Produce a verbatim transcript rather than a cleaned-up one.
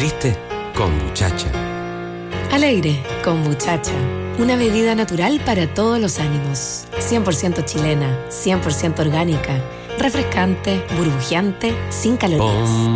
triste? Kombuchacha. Alegre, kombuchacha. Una bebida natural para todos los ánimos. cien por ciento chilena, cien por ciento orgánica, refrescante, burbujeante, sin calorías.